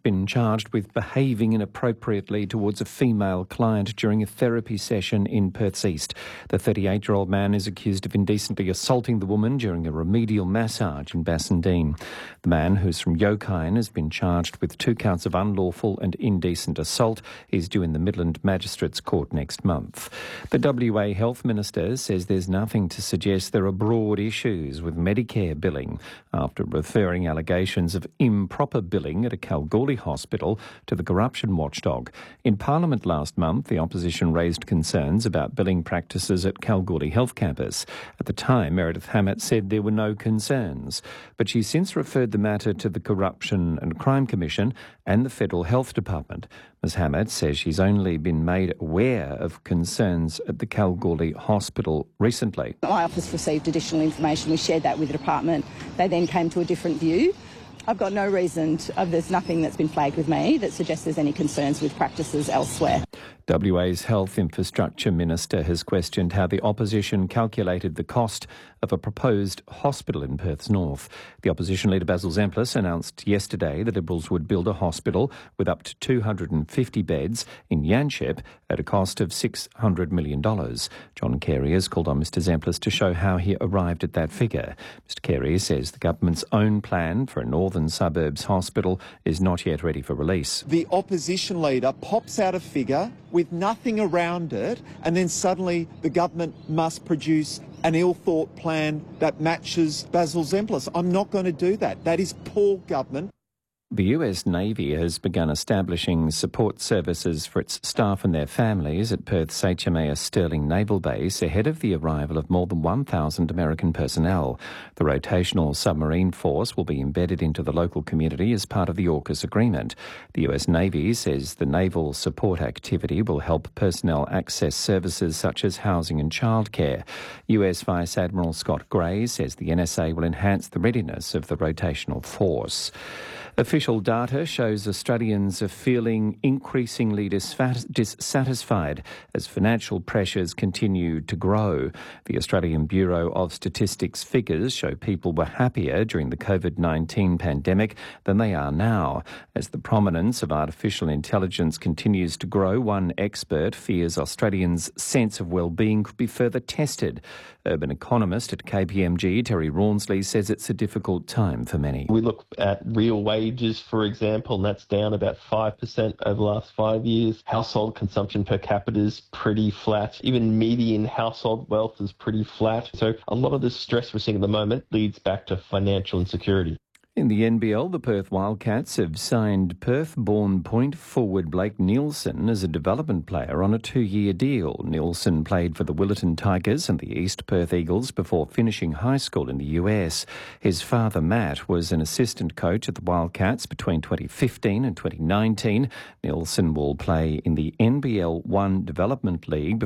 been charged with behaving inappropriately towards a female client during a therapy session in Perth's East. The 38-year-old man is accused of indecently assaulting the woman during a remedial massage in Bassendean. The man, who's from Yokine, has been charged with 2 counts of unlawful and indecent assault. He's due in the Midland Magistrates Court next month. The WA Health Minister says there's nothing to suggest there are broad issues with Medicare billing after referring allegations of improper billing at a Kalgoorlie hospital to the corruption watchdog. In Parliament last month, the opposition raised concerns about billing practices at Kalgoorlie Health Campus. At the time, Meredith Hammett said there were no concerns, but she's since referred the matter to the Corruption and Crime Commission and the Federal Health Department. Ms Hammett says she's only been made aware of concerns at the Kalgoorlie Hospital recently. My office received additional information. We shared that with the department. They then came to a different view. I've got no reason, there's nothing that's been flagged with me that suggests there's any concerns with practices elsewhere. WA's Health Infrastructure Minister has questioned how the opposition calculated the cost of a proposed hospital in Perth's north. The opposition leader Basil Zemplis announced yesterday the Liberals would build a hospital with up to 250 beds in Yanchep at a cost of $600 million. John Carey has called on Mr Zemplis to show how he arrived at that figure. Mr Carey says the government's own plan for a northern suburbs hospital is not yet ready for release. The opposition leader pops out a figure with nothing around it, and then suddenly the government must produce an ill-thought plan that matches Basil Zemplis. I'm not going to do that. That is poor government. The US Navy has begun establishing support services for its staff and their families at Perth's HMAS Stirling Naval Base ahead of the arrival of more than 1,000 American personnel. The rotational submarine force will be embedded into the local community as part of the AUKUS agreement. The US Navy says the naval support activity will help personnel access services such as housing and childcare. US Vice Admiral Scott Gray says the NSA will enhance the readiness of the rotational force. Official data shows Australians are feeling increasingly dissatisfied as financial pressures continue to grow. The Australian Bureau of Statistics figures show people were happier during the COVID-19 pandemic than they are now. As the prominence of artificial intelligence continues to grow, one expert fears Australians' sense of well-being could be further tested. Urban economist at KPMG, Terry Rawnsley, says it's a difficult time for many. We look at real wages, for example, and that's down about 5% over the last 5 years. Household consumption per capita is pretty flat. Even median household wealth is pretty flat. So a lot of the stress we're seeing at the moment leads back to financial insecurity. In the NBL, the Perth Wildcats have signed Perth-born point forward Blake Nielsen as a development player on a 2-year deal. Nielsen played for the Willetton Tigers and the East Perth Eagles before finishing high school in the US. His father, Matt, was an assistant coach at the Wildcats between 2015 and 2019. Nielsen will play in the NBL 1 Development League